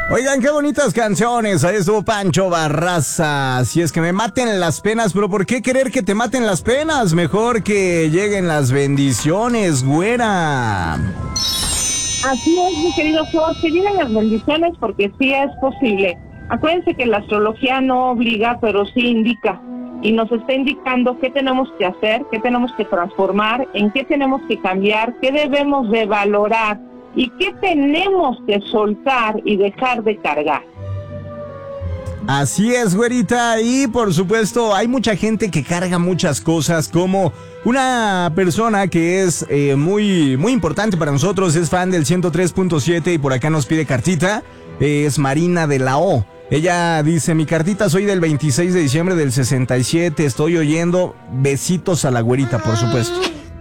Oigan, qué bonitas canciones. Ahí estuvo Pancho Barraza. Si es que me maten las penas, pero ¿por qué querer que te maten las penas? Mejor que lleguen las bendiciones, güera. Así es, mi querido Jorge, que lleguen las bendiciones porque sí es posible. Acuérdense que la astrología no obliga, pero sí indica. Y nos está indicando qué tenemos que hacer, qué tenemos que transformar, en qué tenemos que cambiar, qué debemos de valorar y qué tenemos que soltar y dejar de cargar. Así es, güerita, y por supuesto hay mucha gente que carga muchas cosas, como una persona que es muy importante para nosotros, es fan del 103.7 y por acá nos pide cartita, es Marina de la O. Ella dice, mi cartita, soy del 26 de diciembre del 67, estoy oyendo, besitos a la güerita, por supuesto.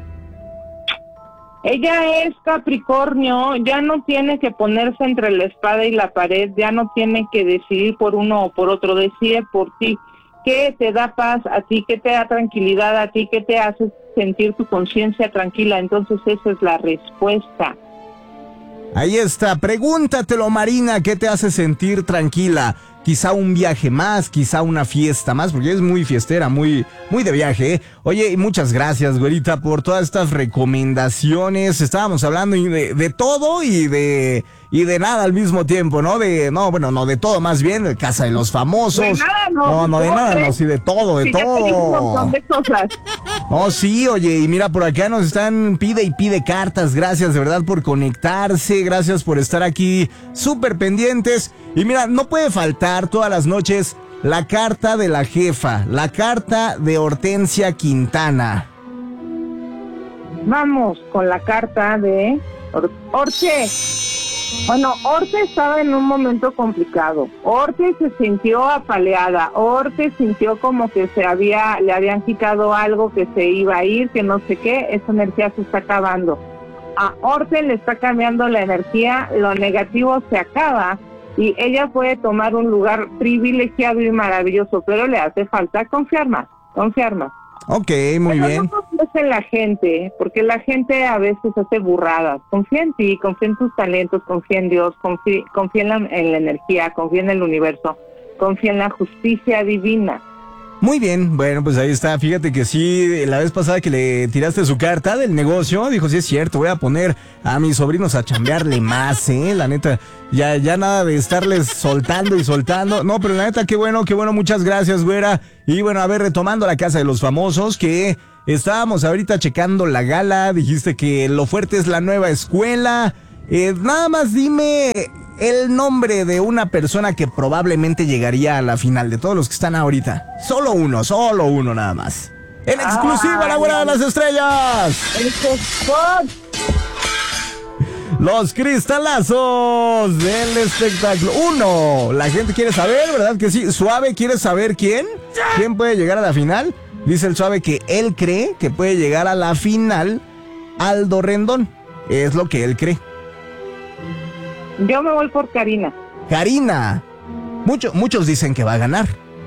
Ella es Capricornio, ya no tiene que ponerse entre la espada y la pared, ya no tiene que decidir por uno o por otro, decide por ti. ¿Qué te da paz a ti? ¿Qué te da tranquilidad a ti? ¿Qué te hace sentir tu conciencia tranquila? Entonces esa es la respuesta. Ahí está, pregúntatelo, Marina, ¿qué te hace sentir tranquila? Quizá un viaje más, quizá una fiesta más, porque es muy fiestera, muy de viaje, ¿eh? Oye, y muchas gracias, güerita, por todas estas recomendaciones. Estábamos hablando de todo y de nada al mismo tiempo, ¿no? No de todo, más bien, Casa de los Famosos. De nada, sí, de todo, de todo. Un montón de cosas. Oh, sí, oye, y mira, por acá nos están pide y pide cartas. Gracias de verdad por conectarse, gracias por estar aquí súper pendientes. Y mira, no puede faltar todas las noches la carta de la jefa, la carta de Hortensia Quintana. Vamos con la carta de Orte. Bueno, Orte estaba en un momento complicado. Orte se sintió apaleada. Orte sintió como que le habían quitado algo, que se iba a ir, que no sé qué. Esa energía se está acabando. A Orte le está cambiando la energía, lo negativo se acaba y ella puede tomar un lugar privilegiado y maravilloso, pero le hace falta confiar más. Ok, muy bien. No confíes en la gente, porque la gente a veces hace burradas. Confía en ti, confía en tus talentos, confía en Dios, confía en la energía, confía en el universo, confía en la justicia divina. Muy bien, bueno, pues ahí está. Fíjate que sí, la vez pasada que le tiraste su carta del negocio, dijo, sí es cierto, voy a poner a mis sobrinos a chambearle más, la neta, ya nada de estarles soltando y soltando. No, pero la neta, qué bueno, muchas gracias, güera. Y bueno, a ver, retomando la Casa de los Famosos, que estábamos ahorita checando la gala, dijiste que lo fuerte es la nueva escuela. Nada más dime el nombre de una persona que probablemente llegaría a la final de todos los que están ahorita. Solo uno nada más. En exclusiva, la güera de las estrellas. Los cristalazos del espectáculo. Uno, la gente quiere saber, ¿verdad que sí? Suave quiere saber quién puede llegar a la final. Dice el Suave que él cree que puede llegar a la final Aldo Rendón. Es lo que él cree. Yo me voy por Karina. Karina. Muchos dicen que va a ganar.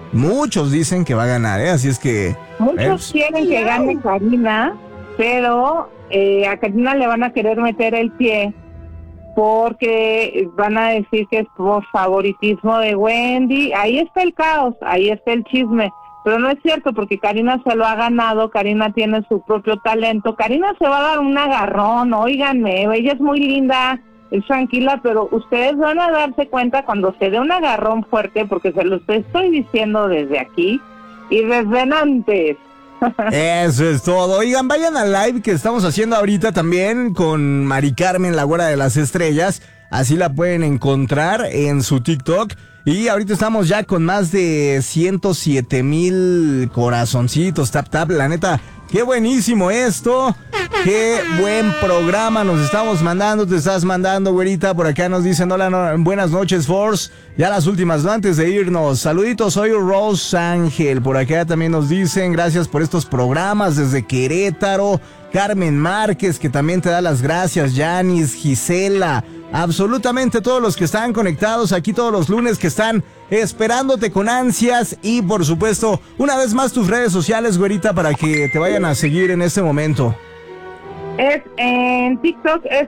Así es que... Muchos quieren que gane Karina, pero a Karina le van a querer meter el pie porque van a decir que es por favoritismo de Wendy. Ahí está el caos, ahí está el chisme. Pero no es cierto, porque Karina se lo ha ganado, Karina tiene su propio talento. Karina se va a dar un agarrón, óiganme, ella es muy linda, es tranquila, pero ustedes van a darse cuenta cuando se dé un agarrón fuerte, porque se los estoy diciendo desde aquí y desde antes. Eso es todo. Oigan, vayan al live que estamos haciendo ahorita también con Mari Carmen, la güera de las estrellas. Así la pueden encontrar en su TikTok. Y ahorita estamos ya con más de 107,000 corazoncitos, tap. La neta, qué buenísimo esto. Qué buen programa nos estamos mandando. Te estás mandando, güerita. Por acá nos dicen, hola, buenas noches, Force. Ya las últimas, ¿no? Antes de irnos. Saluditos, soy Rose Ángel. Por acá también nos dicen, gracias por estos programas desde Querétaro. Carmen Márquez, que también te da las gracias. Yanis, Gisela, absolutamente todos los que están conectados aquí todos los lunes, que están esperándote con ansias. Y por supuesto, una vez más tus redes sociales, güerita, para que te vayan a seguir en este momento. En TikTok es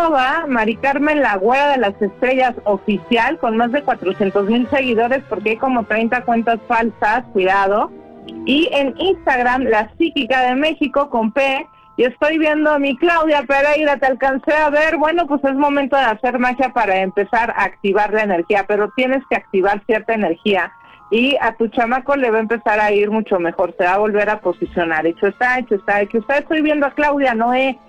@Maricarmen la Güera de las Estrellas oficial, con más de 400,000 seguidores, porque hay como 30 cuentas falsas, cuidado. Y en Instagram, La Psíquica de México con P. Y estoy viendo a mi Claudia Pereira, te alcancé a ver. Bueno, pues es momento de hacer magia para empezar a activar la energía, pero tienes que activar cierta energía. Y a tu chamaco le va a empezar a ir mucho mejor, se va a volver a posicionar. Hecho está. Estoy viendo a Claudia Noé,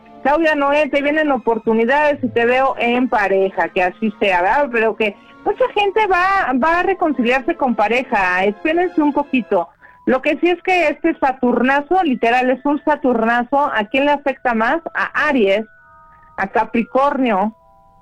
te vienen oportunidades y te veo en pareja, que así sea, ¿verdad? Pero que mucha gente va a reconciliarse con pareja, espérense un poquito. Lo que sí es que este Saturnazo, literal, es un Saturnazo. ¿A quién le afecta más? A Aries, a Capricornio,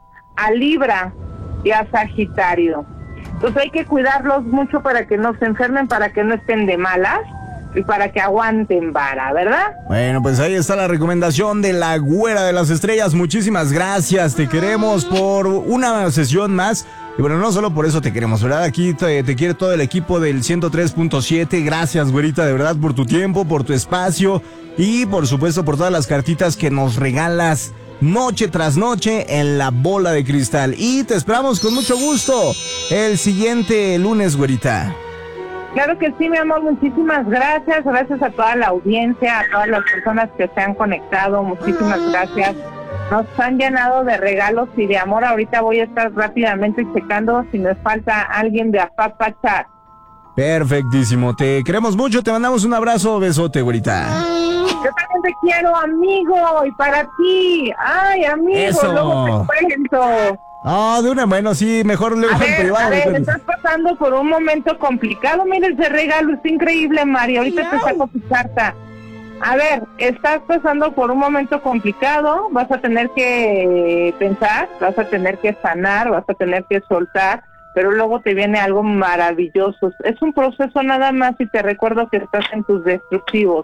a Libra y a Sagitario. Entonces hay que cuidarlos mucho para que no se enfermen, para que no estén de malas y para que aguanten vara, ¿verdad? Bueno, pues ahí está la recomendación de la Güera de las Estrellas. Muchísimas gracias, te queremos por una sesión más. Y bueno, no solo por eso te queremos, ¿verdad? Aquí te quiere todo el equipo del 103.7. Gracias, güerita, de verdad, por tu tiempo, por tu espacio y por supuesto por todas las cartitas que nos regalas noche tras noche en la bola de cristal. Y te esperamos con mucho gusto el siguiente lunes, güerita. Claro que sí, mi amor, muchísimas gracias. Gracias a toda la audiencia, a todas las personas que se han conectado. Muchísimas gracias. Nos han llenado de regalos y de amor. Ahorita voy a estar rápidamente checando si me falta alguien de apapachar. Perfectísimo, te queremos mucho, te mandamos un abrazo, besote, güerita. Yo también te quiero, amigo, y para ti. Ay, amigo, eso. Luego te cuento. Bueno, sí, mejor luego en privado. A ver, estás pasando por un momento complicado. Mira ese regalo, es increíble, Mari. Ahorita te saco tu carta. A ver, estás pasando por un momento complicado, vas a tener que pensar, vas a tener que sanar, vas a tener que soltar, pero luego te viene algo maravilloso. Es un proceso nada más y te recuerdo que estás en tus destructivos.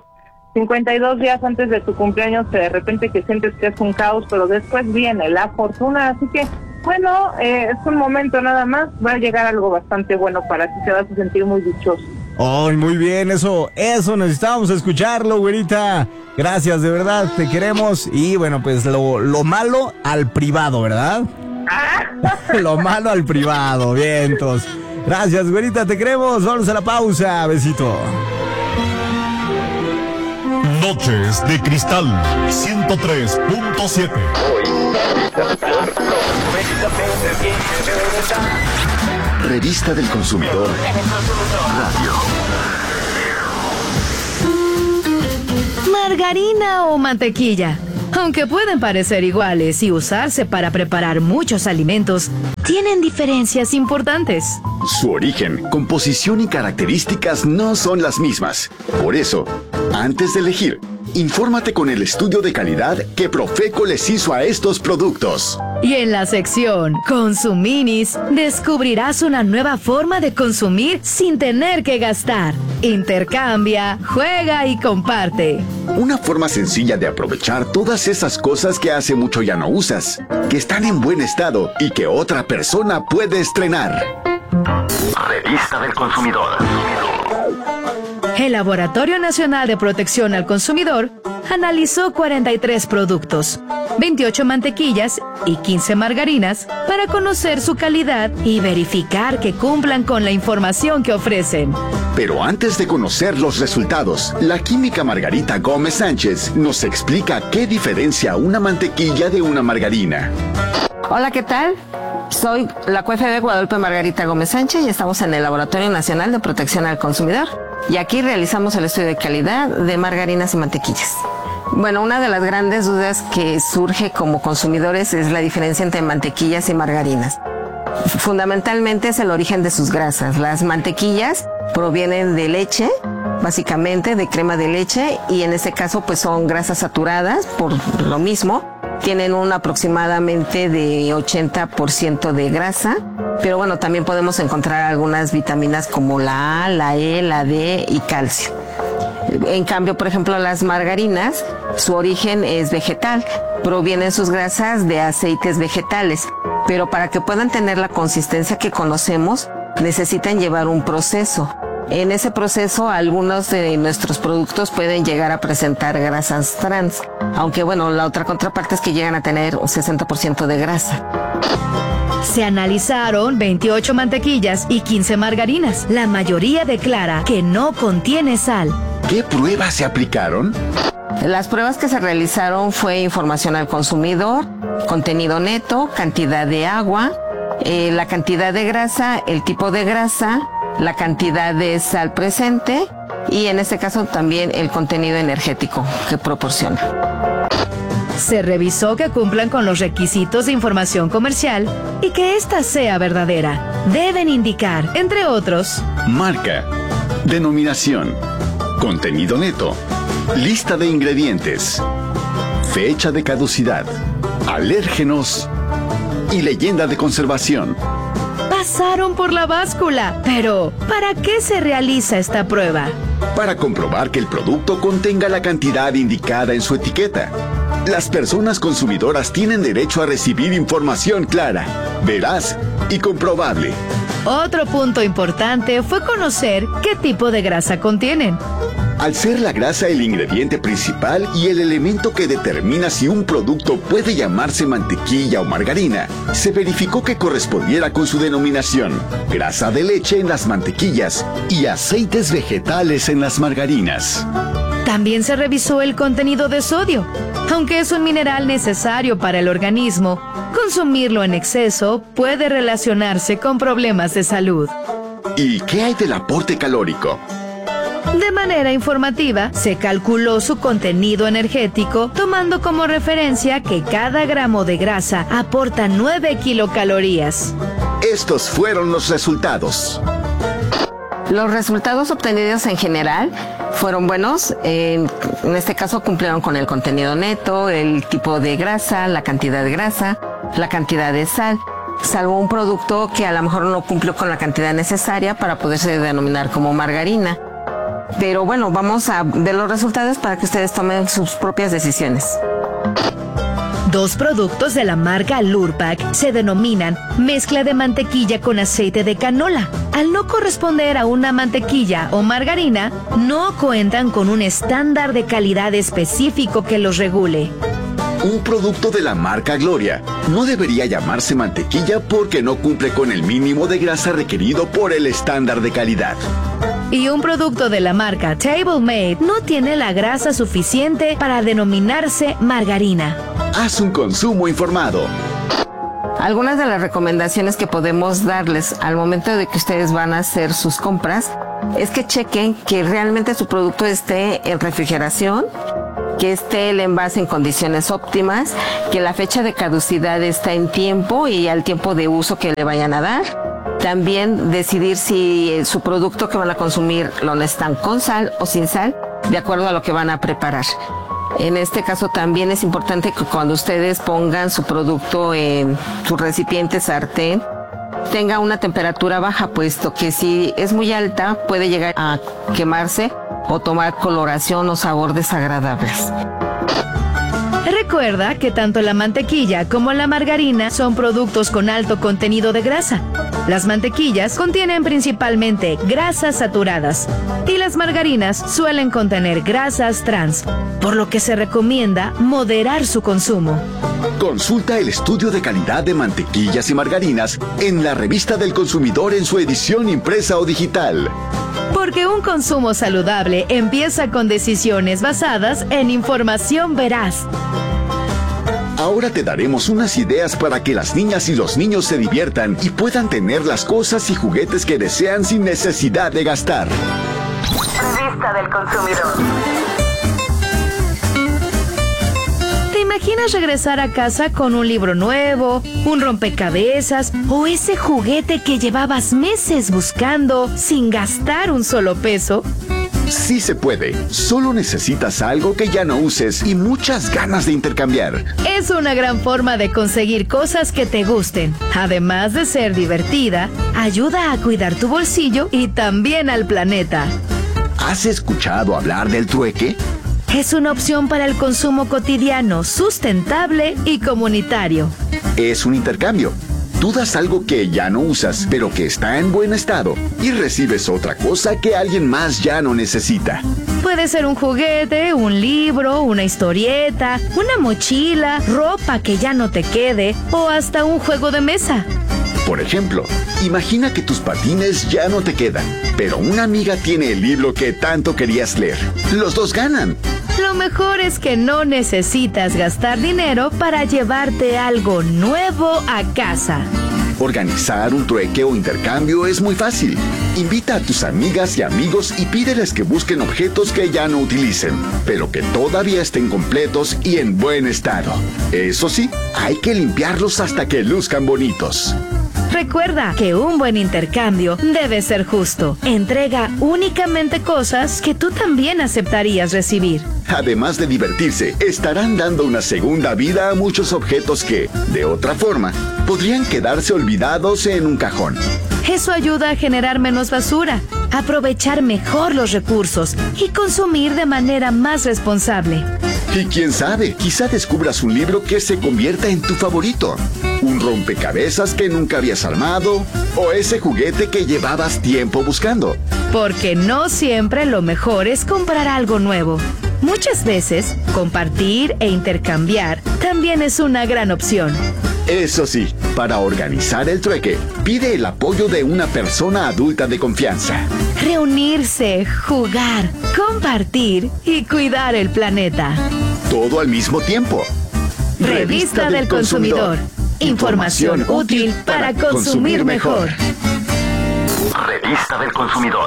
52 días antes de tu cumpleaños, de repente que sientes que es un caos, pero después viene la fortuna, así que, bueno, es un momento nada más, va a llegar algo bastante bueno para ti, te vas a sentir muy dichoso. ¡Ay, muy bien! Eso necesitábamos escucharlo, güerita. Gracias, de verdad, te queremos. Y bueno, pues lo malo al privado, ¿verdad? Lo malo al privado, vientos. Gracias, güerita, te queremos. Vamos a la pausa, besito. Noches de Cristal 103.7. Revista del Consumidor Radio. Margarina o mantequilla. Aunque pueden parecer iguales y usarse para preparar muchos alimentos, tienen diferencias importantes. Su origen, composición y características no son las mismas. Por eso, antes de elegir, infórmate con el estudio de calidad que Profeco les hizo a estos productos. Y en la sección Consuminis, descubrirás una nueva forma de consumir sin tener que gastar. Intercambia, juega y comparte. Una forma sencilla de aprovechar todas esas cosas que hace mucho ya no usas, que están en buen estado y que otra persona puede estrenar. Revista del Consumidor. El Laboratorio Nacional de Protección al Consumidor analizó 43 productos, 28 mantequillas y 15 margarinas para conocer su calidad y verificar que cumplan con la información que ofrecen. Pero antes de conocer los resultados, la química Margarita Gómez Sánchez nos explica qué diferencia una mantequilla de una margarina. Hola, ¿qué tal? Soy la QFB Guadalupe Margarita Gómez Sánchez y estamos en el Laboratorio Nacional de Protección al Consumidor. Y aquí realizamos el estudio de calidad de margarinas y mantequillas. Bueno, una de las grandes dudas que surge como consumidores es la diferencia entre mantequillas y margarinas. Fundamentalmente es el origen de sus grasas. Las mantequillas provienen de leche, básicamente de crema de leche, y en este caso pues son grasas saturadas por lo mismo. Tienen un aproximadamente de 80% de grasa, pero bueno, también podemos encontrar algunas vitaminas como la A, la E, la D y calcio. En cambio, por ejemplo, las margarinas, su origen es vegetal, provienen sus grasas de aceites vegetales, pero para que puedan tener la consistencia que conocemos, necesitan llevar un proceso. En ese proceso, algunos de nuestros productos pueden llegar a presentar grasas trans, aunque bueno, la otra contraparte es que llegan a tener un 60% de grasa. Se analizaron 28 mantequillas y 15 margarinas. La mayoría declara que no contiene sal. ¿Qué pruebas se aplicaron? Las pruebas que se realizaron fue información al consumidor, contenido neto, cantidad de agua, la cantidad de grasa, el tipo de grasa, la cantidad de sal presente y en este caso también el contenido energético que proporciona. Se revisó que cumplan con los requisitos de información comercial y que ésta sea verdadera. Deben indicar, entre otros, Marca, denominación, contenido neto, lista de ingredientes, fecha de caducidad, alérgenos y leyenda de conservación. pasaron por la báscula. Pero, ¿para qué se realiza esta prueba? Para comprobar que el producto contenga la cantidad indicada en su etiqueta. Las personas consumidoras tienen derecho a recibir información clara, veraz y comprobable. Otro punto importante fue conocer qué tipo de grasa contienen. Al ser la grasa el ingrediente principal y el elemento que determina si un producto puede llamarse mantequilla o margarina, se verificó que correspondiera con su denominación: grasa de leche en las mantequillas y aceites vegetales en las margarinas. También se revisó el contenido de sodio. Aunque es un mineral necesario para el organismo, consumirlo en exceso puede relacionarse con problemas de salud. ¿Y qué hay del aporte calórico? De manera informativa, se calculó su contenido energético, tomando como referencia que cada gramo de grasa aporta 9 kilocalorías. Estos fueron los resultados. Los resultados obtenidos en general fueron buenos. En este caso cumplieron con el contenido neto, el tipo de grasa, la cantidad de grasa, la cantidad de sal, salvo un producto que a lo mejor no cumplió con la cantidad necesaria para poderse denominar como margarina. Pero bueno, vamos a ver los resultados para que ustedes tomen sus propias decisiones. 2 productos de la marca Lurpak se denominan mezcla de mantequilla con aceite de canola. Al no corresponder a una mantequilla o margarina, no cuentan con un estándar de calidad específico que los regule. Un producto de la marca Gloria no debería llamarse mantequilla porque no cumple con el mínimo de grasa requerido por el estándar de calidad. Y un producto de la marca Table Made no tiene la grasa suficiente para denominarse margarina. Haz un consumo informado. Algunas de las recomendaciones que podemos darles al momento de que ustedes van a hacer sus compras es que chequen que realmente su producto esté en refrigeración, que esté el envase en condiciones óptimas, que la fecha de caducidad está en tiempo y al tiempo de uso que le vayan a dar. También decidir si su producto que van a consumir lo necesitan con sal o sin sal, de acuerdo a lo que van a preparar. En este caso también es importante que cuando ustedes pongan su producto en su recipiente sartén, tenga una temperatura baja, puesto que si es muy alta puede llegar a quemarse o tomar coloración o sabor desagradables. Recuerda que tanto la mantequilla como la margarina son productos con alto contenido de grasa. Las mantequillas contienen principalmente grasas saturadas y las margarinas suelen contener grasas trans, por lo que se recomienda moderar su consumo. Consulta el estudio de calidad de mantequillas y margarinas en la Revista del Consumidor en su edición impresa o digital. Porque un consumo saludable empieza con decisiones basadas en información veraz. Ahora te daremos unas ideas para que las niñas y los niños se diviertan y puedan tener las cosas y juguetes que desean sin necesidad de gastar. Revista del Consumidor. ¿Te imaginas regresar a casa con un libro nuevo, un rompecabezas o ese juguete que llevabas meses buscando sin gastar un solo peso? Sí se puede. Solo necesitas algo que ya no uses y muchas ganas de intercambiar. Es una gran forma de conseguir cosas que te gusten. Además de ser divertida, ayuda a cuidar tu bolsillo y también al planeta. ¿Has escuchado hablar del trueque? Es una opción para el consumo cotidiano, sustentable y comunitario. Es un intercambio. Tú das algo que ya no usas, pero que está en buen estado, y recibes otra cosa que alguien más ya no necesita. Puede ser un juguete, un libro, una historieta, una mochila, ropa que ya no te quede o hasta un juego de mesa. Por ejemplo, imagina que tus patines ya no te quedan, pero una amiga tiene el libro que tanto querías leer. Los dos ganan. Lo mejor es que no necesitas gastar dinero para llevarte algo nuevo a casa. Organizar un trueque o intercambio es muy fácil. Invita a tus amigas y amigos y pídeles que busquen objetos que ya no utilicen, pero que todavía estén completos y en buen estado. Eso sí, hay que limpiarlos hasta que luzcan bonitos. Recuerda que un buen intercambio debe ser justo. Entrega únicamente cosas que tú también aceptarías recibir. Además de divertirse, estarán dando una segunda vida a muchos objetos que, de otra forma, podrían quedarse olvidados en un cajón. Eso ayuda a generar menos basura, aprovechar mejor los recursos y consumir de manera más responsable. Y quién sabe, quizá descubras un libro que se convierta en tu favorito, un rompecabezas que nunca habías armado, o ese juguete que llevabas tiempo buscando. Porque no siempre lo mejor es comprar algo nuevo. Muchas veces, compartir e intercambiar también es una gran opción. Eso sí, para organizar el trueque, pide el apoyo de una persona adulta de confianza. Reunirse, jugar, compartir y cuidar el planeta. Todo al mismo tiempo. Revista del Consumidor. Información útil para consumir mejor. Revista del Consumidor.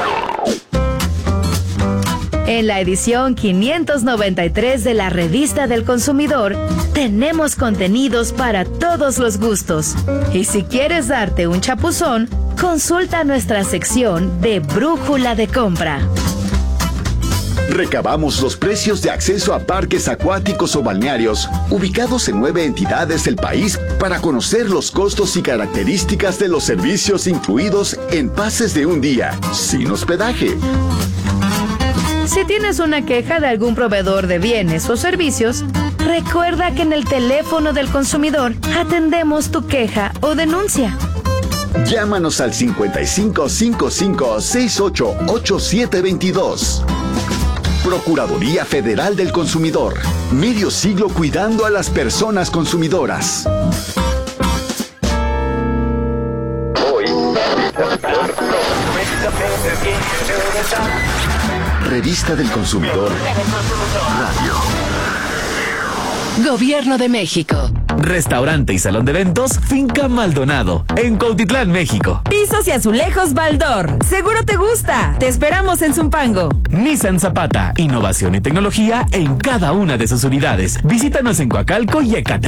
En la edición 593 de la Revista del Consumidor, tenemos contenidos para todos los gustos. Y si quieres darte un chapuzón, consulta nuestra sección de Brújula de Compra. Recabamos los precios de acceso a parques acuáticos o balnearios ubicados en 9 entidades del país para conocer los costos y características de los servicios incluidos en pases de un día, sin hospedaje. Si tienes una queja de algún proveedor de bienes o servicios, recuerda que en el teléfono del consumidor atendemos tu queja o denuncia. Llámanos al 5555-688722. Procuraduría Federal del Consumidor. Medio siglo cuidando a las personas consumidoras. Revista del Consumidor Radio. Gobierno de México. Restaurante y salón de eventos Finca Maldonado, en Cuautitlán, México. Pisos y azulejos Baldor. Seguro te gusta. Te esperamos en Zumpango. Nissan Zapata, innovación y tecnología en cada una de sus unidades. Visítanos en Coacalco y Ecatepec.